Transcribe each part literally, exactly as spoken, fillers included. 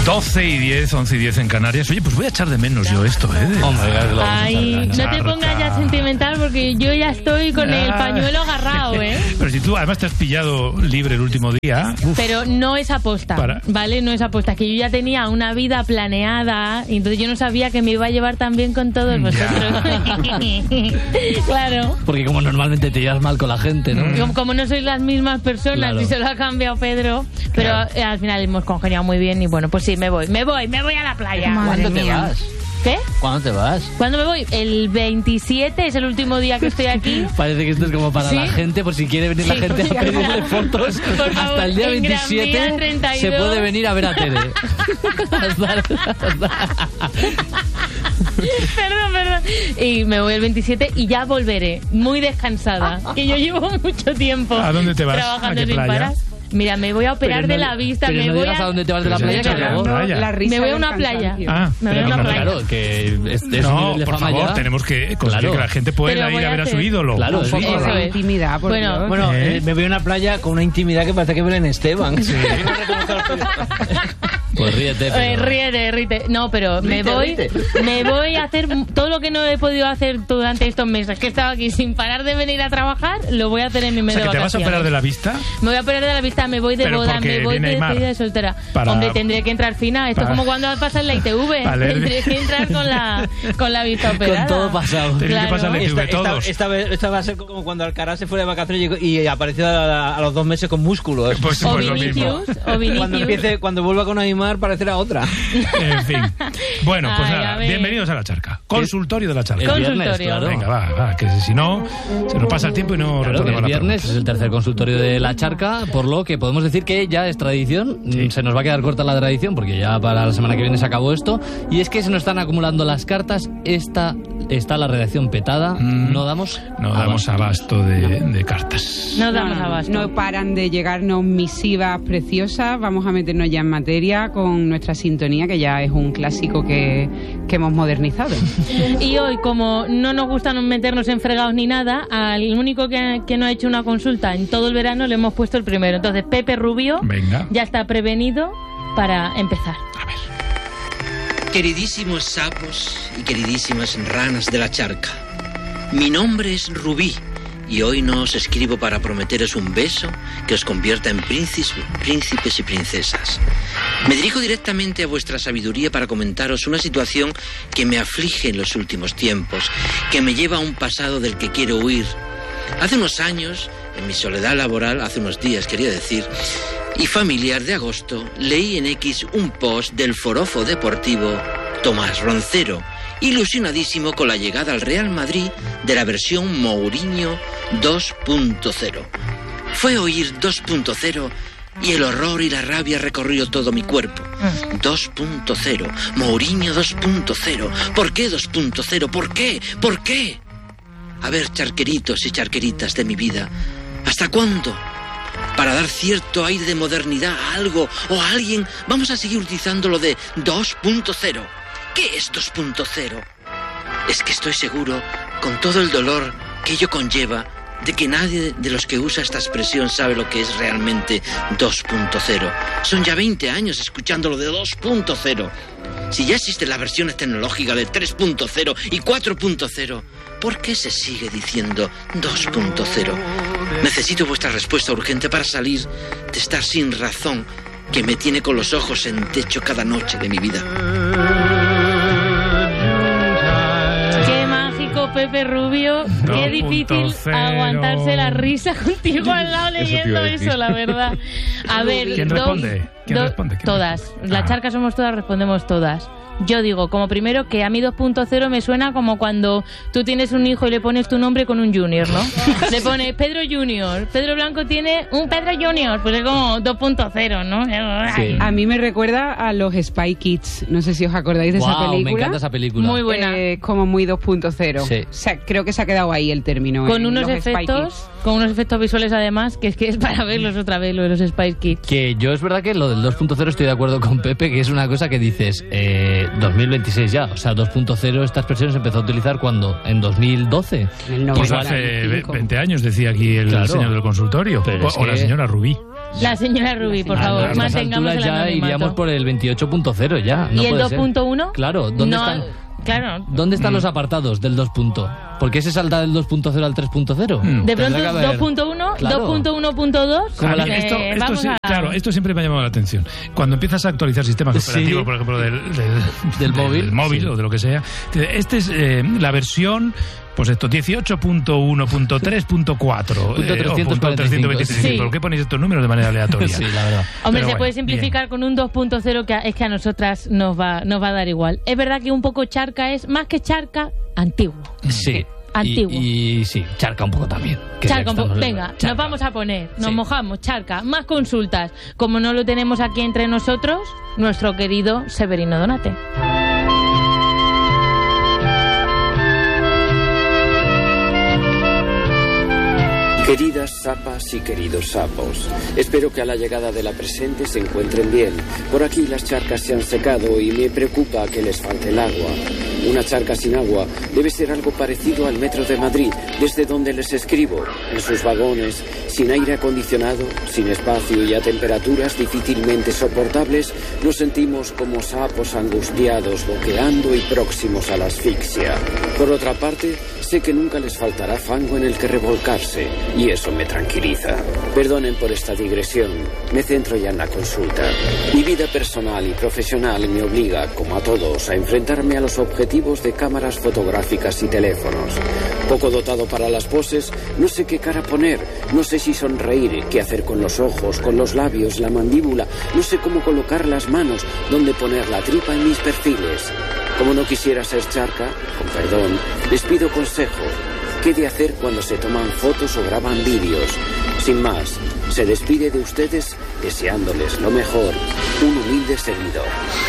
doce y diez, once y diez en Canarias. Oye, pues voy a echar de menos yo esto, ¿eh? Hombre, claro, Ay, no te pongas ya sentimental porque yo ya estoy con el pañuelo agarrado, ¿eh? Pero si tú además te has pillado libre el último día... Uf, pero no es aposta, para... ¿vale? No es aposta. Es que yo ya tenía una vida planeada y entonces yo no sabía que me iba a llevar tan bien con todos vosotros. Claro. Porque como normalmente te llevas mal con la gente, ¿no? Como, como no sois las mismas personas, claro. Y se lo ha cambiado Pedro. Pero claro. eh, al final hemos congeniado muy bien y bueno, pues sí, me voy, me voy, me voy a la playa. ¿Cuándo te vas? ¿Qué? ¿Cuándo te vas? ¿Cuándo me voy? El veintisiete es el último día que estoy aquí. Parece que esto es como para ¿sí? la gente, por si quiere venir sí, la gente a pedirle fotos. Por favor, hasta el día veintisiete se puede venir a ver a Tere. hasta, hasta... Perdón, perdón. Y me voy el veintisiete y ya volveré, muy descansada. Que yo llevo mucho tiempo. ¿A dónde te vas? Trabajando ¿A qué sin playa? parar. Mira, me voy a operar no, de la vista. Pero me no voy digas a... a dónde te vas de la playa, que luego... La me voy a una playa. Ah, me voy a una playa. Claro, que es, es no, un nivel de por fama favor, ya. tenemos que conseguir claro. que la gente pueda ir a ver a, a su ídolo. Claro, un poco sí, de intimidad, por bueno, Dios. Bueno, ¿Eh? eh, me voy a una playa con una intimidad que parece que Belén Esteban. Sí. Pues ríete, pero... Eh, ríete, ríete. No, pero ríete, me voy ríete. me voy a hacer todo lo que no he podido hacer durante estos meses que he estado aquí sin parar de venir a trabajar, lo voy a hacer en mi mes O sea, de ¿que te vas a operar de la vista? Me voy a operar de la vista, me voy de Pero boda, me voy de despedida de soltera. Para... Hombre, tendré que entrar fina. Esto es como cuando pasa en la I T V. Vale. Tendré que entrar con la, con la vista operada. Con todo pasado. Tendré claro. que pasar la I T V esta, todos. esta, esta, vez, esta va a ser como cuando Alcaraz se fue de vacaciones y, y apareció a, a los dos meses con músculos. Pues, o, pues Vinicius, lo mismo. o Vinicius. Cuando empiece, cuando vuelva con Aymar parecerá otra. En fin. Bueno, pues Ay, nada, bienvenidos a La Charca. Consultorio de La Charca. El Consultorio. viernes, claro. Venga, va, va, que si no, se nos pasa el tiempo y no Claro, respondemos el la viernes pregunta. es el tercer consultorio de La Charca, por lo que podemos decir que ya es tradición. Sí. Se nos va a quedar corta la tradición porque ya para la semana que viene se acabó esto. Y es que se nos están acumulando las cartas. Esta está la redacción petada. Mm. No damos No damos abasto de, de cartas. No damos abasto. No paran de llegarnos misivas preciosas. Vamos a meternos ya en materia con nuestra sintonía, que ya es un clásico que, que hemos modernizado. Y hoy, como no nos gusta meternos en fregados ni nada, al único que, que no ha hecho una consulta en todo el verano le hemos puesto el primero. Entonces, Pepe Rubio Venga. ya está prevenido para empezar. A ver. Queridísimos sapos y queridísimas ranas de La Charca, mi nombre es Rubí y hoy no os escribo para prometeros un beso que os convierta en príncipes, príncipes y princesas. Me dirijo directamente a vuestra sabiduría para comentaros una situación que me aflige en los últimos tiempos, que me lleva a un pasado del que quiero huir. Hace unos años, en mi soledad laboral, hace unos días quería decir, y familiar de agosto, leí en X un post del forofo deportivo Tomás Roncero, ilusionadísimo con la llegada al Real Madrid de la versión Mourinho dos punto cero. Fue oír dos punto cero y el horror y la rabia recorrió todo mi cuerpo. dos punto cero, Mourinho dos punto cero. ¿Por qué dos punto cero? ¿Por qué? ¿Por qué? A ver, charqueritos y charqueritas de mi vida, ¿hasta cuándo? Para dar cierto aire de modernidad a algo o a alguien, vamos a seguir utilizando lo de dos punto cero. ¿Qué es dos punto cero? Es que estoy seguro, con todo el dolor que ello conlleva, de que nadie de los que usa esta expresión sabe lo que es realmente dos punto cero. Son ya veinte años escuchando lo de dos punto cero. Si ya existen las versiones tecnológicas de tres punto cero y cuatro punto cero, ¿por qué se sigue diciendo dos punto cero? Necesito vuestra respuesta urgente para salir de estar sin razón que me tiene con los ojos en techo cada noche de mi vida. Qué mágico, Pepe Rubio. Qué difícil aguantarse la risa contigo al lado leyendo eso, eso, la verdad. A ver, ¿quién dos, responde? ¿Quién do, responde? ¿Quién todas. responde? La Ah. Charca somos todas, respondemos todas. Yo digo, como primero, que a mí dos punto cero me suena como cuando tú tienes un hijo y le pones tu nombre con un junior, ¿no? Le pones Pedro Junior. Pedro Blanco tiene un Pedro Junior. Pues es como dos punto cero, ¿no? Sí. A mí me recuerda a los Spy Kids. No sé si os acordáis de Wow, esa película. me encanta esa película. Muy buena. Eh, como muy dos punto cero. Sí. O sea, creo que se ha quedado ahí el término. Con en unos los Spy efectos, Kids. con unos efectos visuales además, que es que es para verlos otra vez, lo de los Spice Kids. Que yo es verdad que lo del dos punto cero estoy de acuerdo con Pepe, que es una cosa que dices, eh, dos mil veintiséis ya, o sea, dos punto cero esta expresión se empezó a utilizar cuando, en dos mil doce. En el Pues noventa y hace cinco. veinte años, decía aquí el Claro. señor del consultorio. Pero O, es o la que- señora Rubí. La señora Rubí, por favor, a estas mantengamos alturas el ya anonimato. iríamos por el veintiocho punto cero ya. No ¿Y el puede dos ser. punto uno? Claro, ¿dónde No, están? Claro. ¿Dónde están mm. los apartados del dos. ¿Por qué se salta del dos punto cero al tres punto cero? Mm. De pronto dos punto uno, claro. dos punto uno punto dos. A mí esto, eh, esto vamos sí, a... Claro, esto siempre me ha llamado la atención. Cuando empiezas a actualizar sistemas Sí. operativos, por ejemplo, del, del, del, del móvil, del móvil sí. o de lo que sea, este es eh, la versión... Pues esto, dieciocho punto uno punto tres punto cuatro punto eh, trescientos cuarenta y cinco. Sí. ¿Por qué ponéis estos números de manera aleatoria? Sí, la verdad. Hombre, Pero se bueno, puede simplificar bien. con un dos punto cero que es que a nosotras nos va, nos va a dar igual. Es verdad que un poco charca es, más que charca, antiguo. Sí. Antiguo. Y, y sí, charca un poco también. Charca un poco. Venga, charca. nos vamos a poner, nos Sí. mojamos, charca, más consultas. Como no lo tenemos aquí entre nosotros, nuestro querido Severino Donate. Queridas sapas y queridos sapos, espero que a la llegada de la presente se encuentren bien. Por aquí las charcas se han secado y me preocupa que les falte el agua. Una charca sin agua debe ser algo parecido al metro de Madrid, desde donde les escribo. En sus vagones, sin aire acondicionado, sin espacio y a temperaturas difícilmente soportables, nos sentimos como sapos angustiados, boqueando y próximos a la asfixia. Por otra parte, sé que nunca les faltará fango en el que revolcarse, y eso me tranquiliza. Perdonen por esta digresión, me centro ya en la consulta. Mi vida personal y profesional me obliga, como a todos, a enfrentarme a los objetivos de cámaras fotográficas y teléfonos. Poco dotado para las poses, no sé qué cara poner, no sé si sonreír, qué hacer con los ojos, con los labios, la mandíbula, no sé cómo colocar las manos, dónde poner la tripa en mis perfiles. Como no quisiera ser charca, con perdón, les pido consejo. ¿Qué de hacer cuando se toman fotos o graban vídeos? Sin más, se despide de ustedes deseándoles lo mejor, un humilde servidor.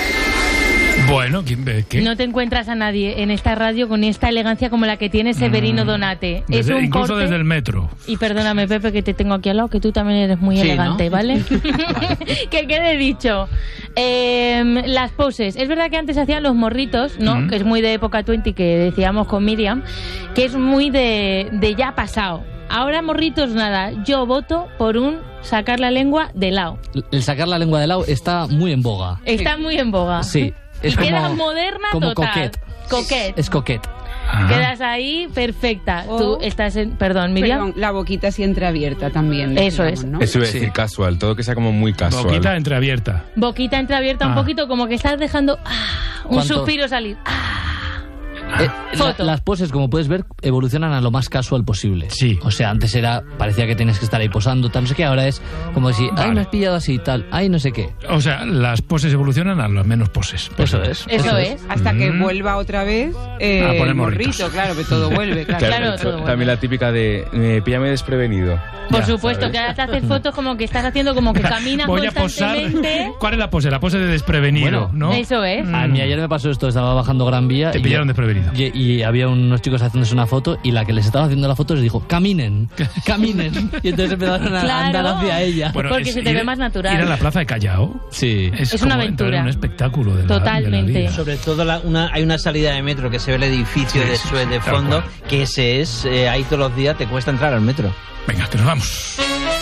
Bueno, ¿quién, ¿qué? No te encuentras a nadie en esta radio con esta elegancia como la que tiene Severino Mm, Donate. Desde, es un incluso corte... desde el metro. Y perdóname, Pepe, que te tengo aquí al lado, que tú también eres muy Sí, elegante, ¿no? ¿vale? Que quede dicho. Eh, las poses. Es verdad que antes hacían los morritos, ¿no? Mm. Que es muy de época veinte, que decíamos con Miriam, que es muy de, de ya pasado. Ahora morritos nada. Yo voto por un sacar la lengua de lado. El sacar la lengua de lado está muy en boga. Está muy en boga. Sí. Es y como, queda moderna como total. coquet. Coquet. Es coquet. Ajá. Quedas ahí perfecta. O- Tú estás en... Perdón, Miriam. Perdón, la boquita así entreabierta también. Eso decíamos, es. ¿no? Eso iba a Sí. decir casual, todo que sea como muy casual. Boquita entreabierta. Boquita entreabierta un Ah. poquito, como que estás dejando ah, un ¿Cuánto? suspiro salir. Ah. Eh, la- Foto. las poses, como puedes ver, evolucionan a lo más casual posible. Sí. O sea, antes era, parecía que tenías que estar ahí posando, tal, no sé qué, ahora es como si, ay, Vale. me has pillado así, tal, ay, no sé qué. O sea, las poses evolucionan a las menos poses. Eso es. Eso es. Hasta que Mm. vuelva otra vez eh, A poner el morrito, morritos. claro, que todo vuelve. Claro. Claro, Claro, eso, todo bueno. también la típica de eh, píllame desprevenido. Por Ya, supuesto, ¿sabes? que ahora te haces fotos como que estás haciendo como que caminas Voy a posar. constantemente. ¿Cuál es la pose? La pose de desprevenido, Bueno, ¿no? Eso es. A mí ayer me pasó esto, estaba bajando Gran Vía. Te y pillaron yo- desprevenido. Y, y había unos chicos haciéndose una foto y la que les estaba haciendo la foto les dijo, caminen, caminen. Y entonces empezaron a Claro. andar hacia ella. Bueno, Porque es se te ir- ve más natural. Ir a la plaza de Callao Sí. es, Es una como aventura. entrar en un espectáculo de la, de la Totalmente. vida. Sobre todo la- una, hay una salida de metro que se ve el edificio Sí, de sí, Suez sí, de tal fondo, cual. que ese es, eh, ahí todos los días te cuesta entrar al metro. Venga, que nos vamos.